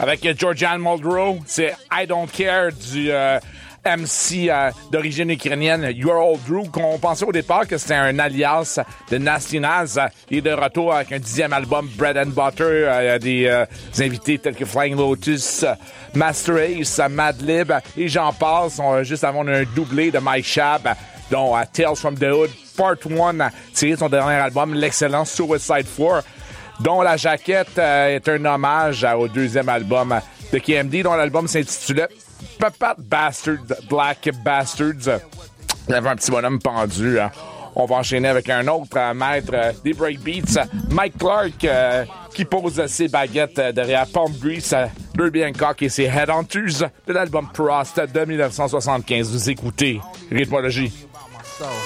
avec Georgian Muldrow. C'est I Don't Care du MC d'origine ukrainienne, Your Old Drew, qu'on pensait au départ que c'était un alias de Nasty Naz. Il est de retour avec un 10e album, Bread and Butter. Il y a des invités tels que Flying Lotus, Master Ace, Madlib, et j'en passe. Juste avant, on a un doublé de Mike Schaab, dont Tales from the Hood, Part 1, tiré de son dernier album, l'excellent Suicide 4, dont la jaquette est un hommage au 2e album de KMD, dont l'album s'intitulait Papa Bastard, Black Bastards. Il y avait un petit bonhomme pendu. On va enchaîner avec un autre maître des breakbeats, Mike Clark, qui pose ses baguettes derrière Palm Grease, Derby Hancock et ses Headhunters de l'album Prost de 1975. Vous écoutez Rythmologie.